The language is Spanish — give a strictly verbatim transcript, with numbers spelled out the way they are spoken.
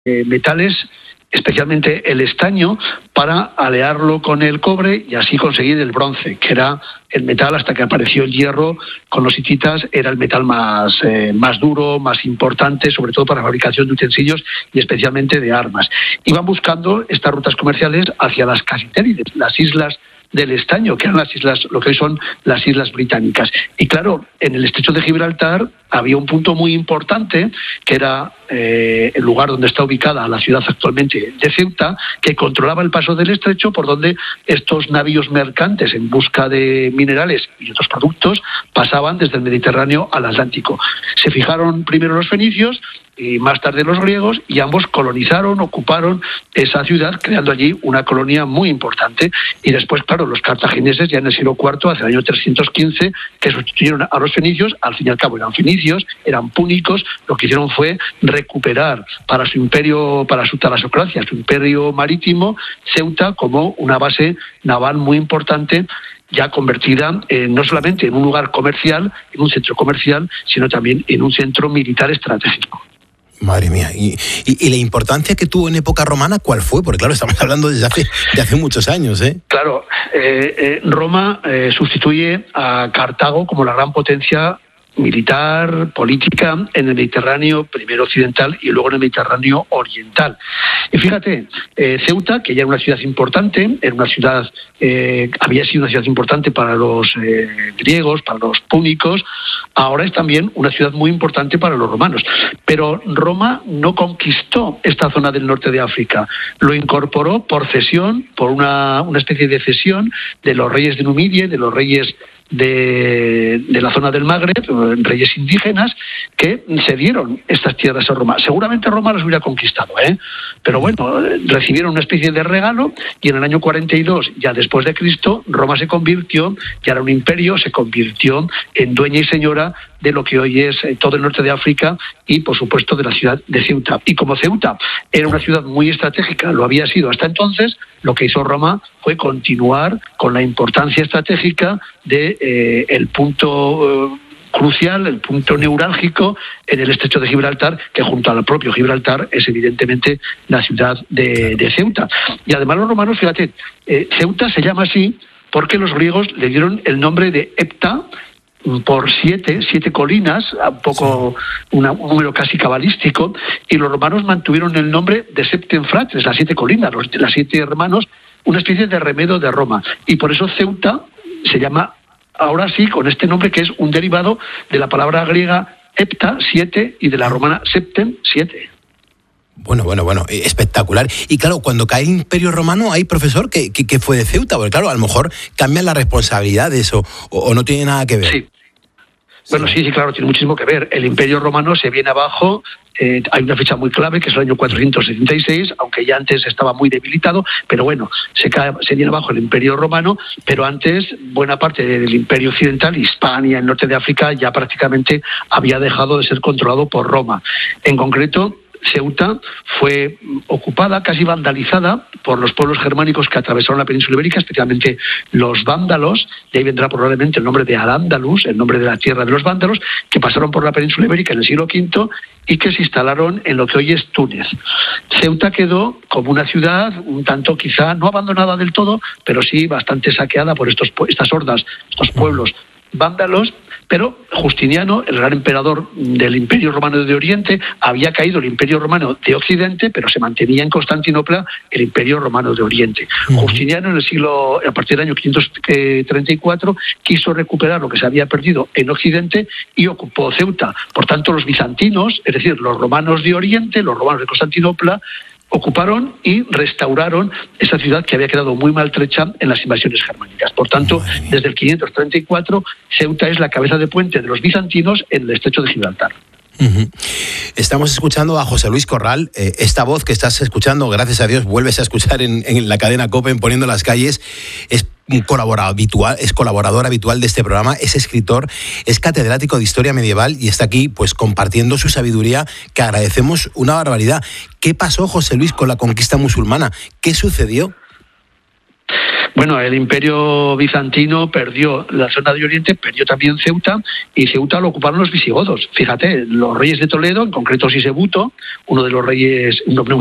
eh, metales, especialmente el estaño, para alearlo con el cobre y así conseguir el bronce, que era el metal, hasta que apareció el hierro con los hititas, era el metal más, eh, más duro, más importante, sobre todo para la fabricación de utensilios y especialmente de armas. Iban buscando estas rutas comerciales hacia las Casitérides, las islas del estaño, que eran las islas, lo que hoy son las islas británicas. Y claro, en el estrecho de Gibraltar había un punto muy importante, que era eh, el lugar donde está ubicada la ciudad actualmente de Ceuta, que controlaba el paso del estrecho por donde estos navíos mercantes en busca de minerales y otros productos pasaban desde el Mediterráneo al Atlántico. Se fijaron primero los fenicios y más tarde los griegos, y ambos colonizaron, ocuparon esa ciudad, creando allí una colonia muy importante. Y después, claro, los cartagineses, ya en el siglo cuarto, hacia el año trescientos quince, que sustituyeron a los fenicios, al fin y al cabo eran fenicios, eran púnicos, lo que hicieron fue recuperar para su imperio, para su talasocracia, su imperio marítimo, Ceuta como una base naval muy importante, ya convertida eh, no solamente en un lugar comercial, en un centro comercial, sino también en un centro militar estratégico. Madre mía, ¿Y, y, y la importancia que tuvo en época romana, cuál fue? Porque claro, estamos hablando desde hace, de hace muchos años, ¿eh? Claro, eh, eh, Roma eh, sustituye a Cartago como la gran potencia militar, política en el Mediterráneo, primero occidental y luego en el Mediterráneo oriental. Y fíjate, eh, Ceuta, que ya era una ciudad importante, era una ciudad, eh, había sido una ciudad importante para los eh, griegos, para los púnicos, ahora es también una ciudad muy importante para los romanos. Pero Roma no conquistó esta zona del norte de África, lo incorporó por cesión, por una, una especie de cesión de los reyes de Numidia, de los reyes De, de la zona del Magreb, reyes indígenas, que cedieron estas tierras a Roma. Seguramente Roma las hubiera conquistado, ¿eh? Pero bueno, recibieron una especie de regalo, y en el año cuarenta y dos, ya después de Cristo, Roma se convirtió, ya era un imperio, se convirtió en dueña y señora de lo que hoy es todo el norte de África y, por supuesto, de la ciudad de Ceuta. Y como Ceuta era una ciudad muy estratégica, lo había sido hasta entonces, lo que hizo Roma fue continuar con la importancia estratégica de eh, el punto eh, crucial, el punto neurálgico en el estrecho de Gibraltar, que junto al propio Gibraltar es evidentemente la ciudad de, de Ceuta. Y además los romanos, fíjate, eh, Ceuta se llama así porque los griegos le dieron el nombre de Hepta, por siete, siete colinas, un poco una, un número casi cabalístico, y los romanos mantuvieron el nombre de Septem Fratres, las siete colinas, los, las siete hermanos, una especie de remedo de Roma, y por eso Ceuta se llama ahora sí con este nombre, que es un derivado de la palabra griega hepta, siete, y de la romana septem, siete. Bueno, bueno, bueno, espectacular. Y claro, cuando cae el Imperio Romano, hay profesor que, que, que fue de Ceuta, porque claro, a lo mejor cambian las responsabilidades o, o, o no tiene nada que ver. Sí. Bueno, sí, sí, claro, tiene muchísimo que ver. El Imperio Romano se viene abajo, eh, hay una fecha muy clave, que es el año cuatrocientos setenta y seis, aunque ya antes estaba muy debilitado, pero bueno, se, cae, se viene abajo el Imperio Romano, pero antes buena parte del Imperio Occidental, Hispania, el norte de África, ya prácticamente había dejado de ser controlado por Roma. En concreto, Ceuta fue ocupada, casi vandalizada, por los pueblos germánicos que atravesaron la península ibérica, especialmente los vándalos, de ahí vendrá probablemente el nombre de Al-Ándalus, el nombre de la tierra de los vándalos, que pasaron por la península ibérica en el siglo quinto y que se instalaron en lo que hoy es Túnez. Ceuta quedó como una ciudad un tanto quizá no abandonada del todo, pero sí bastante saqueada por estos, estas hordas, estos pueblos vándalos, pero Justiniano, el gran emperador del Imperio Romano de Oriente, había caído el Imperio Romano de Occidente, pero se mantenía en Constantinopla el Imperio Romano de Oriente. Uh-huh. Justiniano, en el siglo, a partir del año quinientos treinta y cuatro, quiso recuperar lo que se había perdido en Occidente y ocupó Ceuta. Por tanto, los bizantinos, es decir, los romanos de Oriente, los romanos de Constantinopla, ocuparon y restauraron esa ciudad que había quedado muy maltrecha en las invasiones germánicas. Por tanto, desde el quinientos treinta y cuatro, Ceuta es la cabeza de puente de los bizantinos en el estrecho de Gibraltar. Uh-huh. Estamos escuchando a José Luis Corral. Eh, esta voz que estás escuchando, gracias a Dios, vuelves a escuchar en, en la cadena COPE, en Poniendo las Calles. Es un colaborador habitual, es colaborador habitual de este programa, es escritor, es catedrático de Historia Medieval y está aquí pues compartiendo su sabiduría, que agradecemos una barbaridad. ¿Qué pasó, José Luis, con la conquista musulmana? ¿Qué sucedió? Bueno, el Imperio bizantino perdió la zona de Oriente, perdió también Ceuta, y Ceuta lo ocuparon los visigodos. Fíjate, los reyes de Toledo, en concreto Sisebuto, uno de los reyes, no,